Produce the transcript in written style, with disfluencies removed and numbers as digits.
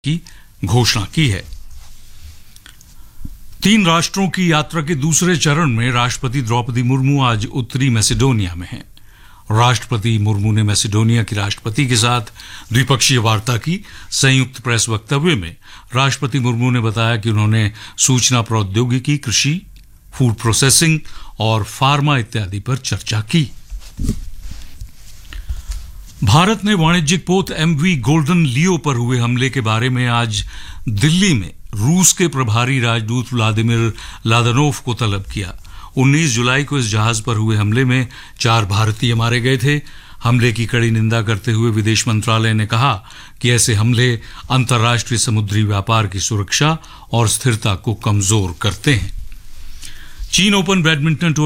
की घोषणा की है। 3 राष्ट्रों की यात्रा के दूसरे चरण में राष्ट्रपति द्रौपदी मुर्मू आज उत्तरी मैसेडोनिया में हैं। राष्ट्रपति मुर्मू ने मैसेडोनिया की राष्ट्रपति के साथ द्विपक्षीय वार्ता की। संयुक्त प्रेस वक्तव्य में राष्ट्रपति मुर्मू ने बताया कि उन्होंने सूचना प्रौद्योगिकी, कृषि, फूड प्रोसेसिंग और फार्मा इत्यादि पर चर्चा की। भारत ने वाणिज्यिक पोत MV गोल्डन लियो पर हुए हमले के बारे में आज दिल्ली में रूस के प्रभारी राजदूत व्लादिमीर लादानोव को तलब किया। 19 जुलाई को इस जहाज पर हुए हमले में 4 भारतीय मारे गए थे। हमले की कड़ी निंदा करते हुए विदेश मंत्रालय ने कहा कि ऐसे हमले अंतर्राष्ट्रीय समुद्री व्यापार की सुरक्षा और स्थिरता को कमजोर करते हैं। चीन ओपन बैडमिंटन